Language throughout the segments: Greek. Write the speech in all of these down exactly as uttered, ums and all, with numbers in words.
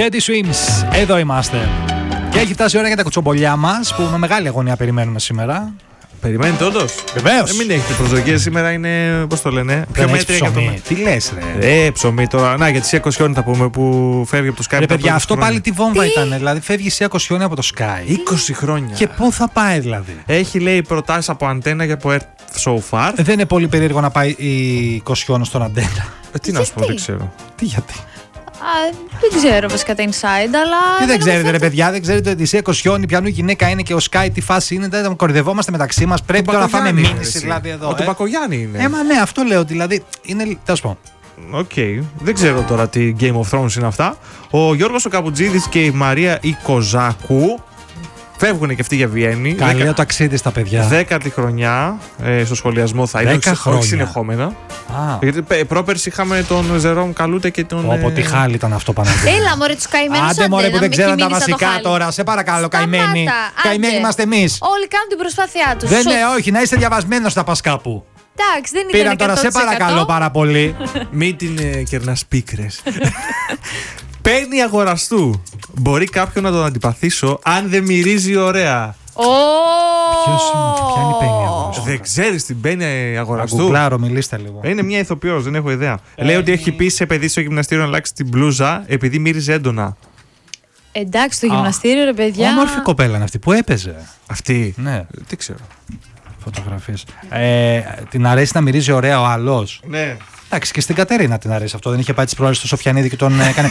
Teddy Swims, εδώ είμαστε. Και έχει φτάσει η ώρα για τα κουτσομπολιά μας που με μεγάλη αγωνία περιμένουμε σήμερα. Περιμένετε όντως? Βεβαίως. Ε, μην έχετε προσδοκίες, σήμερα είναι, πώς το λένε, πιο μέτρια για το μέλλον. Τι λες ρε? Ε, ψωμί τώρα. Να, για τη Σία Κοσιόνι θα πούμε που φεύγει από το Sky. Ρε παιδιά, αυτό χρόνια. Πάλι τι βόμβα ήταν. Δηλαδή φεύγει η Σία Κοσιόνι από το Sky. είκοσι χρόνια. Και πού θα πάει δηλαδή? Έχει λέει προτάσεις από αντένα για από Earth so far. Δεν είναι πολύ περίεργο να πάει η Κοσιόνι στον αντένα. Ε, τι να σου πω, δεν ξέρω. Τι γιατί? Α, δεν ξέρω βασικά τα inside, αλλά. Τι δεν ξέρετε, ρε παιδιά, δεν ξέρετε ότι η Σία Κοσιόνι πιανού γυναίκα είναι και ο Sky τι φάση είναι. Δεν κορυδευόμαστε μεταξύ μας. Πρέπει τώρα να φάμε μήνυση δηλαδή εδώ. Ο του Μπακογιάννη είναι. Ε, μα ναι, αυτό λέω. Δηλαδή είναι. Τέλος πάντων. Οκ. Okay. Δεν ξέρω τώρα τι Game of Thrones είναι αυτά. Ο Γιώργος ο Καπουτζίδης και η Μαρία η Κοζάκου φεύγουν και αυτοί για Βιέννη. Καλό Δεκα... ταξίδι στα παιδιά. Δέκατη χρονιά ε, στο σχολιασμό θα είναι. Όχι συνεχόμενα. Α. Γιατί πρόπερση είχαμε τον Ζερόμ Καλούτε και τον. Όπω τι χάλι ήταν αυτό πάνω. Έλα, μωρέ, του καημένου. Άντε, μωρέ, που δεν ξέραν τα βασικά τώρα. Σε παρακαλώ, καημένοι. Καημένοι είμαστε εμείς. Όλοι κάνουν την προσπάθειά τους. Δεν είναι, όχι, να είστε διαβασμένος να πας κάπου. Εντάξει, δεν ήταν Πήραν τώρα, σε παρακαλώ πάρα πολύ. Μην την ε, κερνάς πίκρες. Παίρνει αγοραστού. Μπορεί κάποιον να τον αντιπαθήσω αν δεν μυρίζει ωραία. Oh. Ποιος είναι, ποια είναι η Πέννη αγοραστού? Δεν ξέρεις την Πέννη αγοραστού? Γκουγκλάρω, μιλήστε λίγο. Είναι μια ηθοποιός, δεν έχω ιδέα. Ε, Λέει ότι έχει πει σε παιδί στο γυμναστήριο να αλλάξει την μπλούζα επειδή μύριζε έντονα. Εντάξει, το γυμναστήριο, ρε παιδιά. Όμορφη κοπέλα είναι αυτή που έπαιζε. Αυτή. Ναι. Τι ξέρω. Φωτογραφίες. Ε, την αρέσει να μυρίζει ωραία ο άλλος. Ναι. Εντάξει, και στην Κατερίνα την αρέσει αυτό. Δεν είχε πάει τις προάλλες στο Σοφιανίδη και τον έκανε.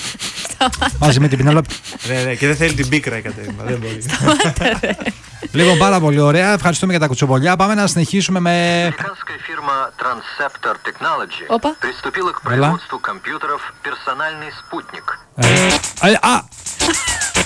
Μαζί με την Πινελόπη. Ναι, ναι, και δεν θέλει την πίκρα η Κατερίνα. Δεν μπορεί. Λοιπόν, πάρα πολύ ωραία. Ευχαριστούμε για τα κουτσομπολιά. Πάμε να συνεχίσουμε με. Американская фирма Transceptor Technology Опа. приступила к производству компьютеров «Персональный спутник». Ε, α,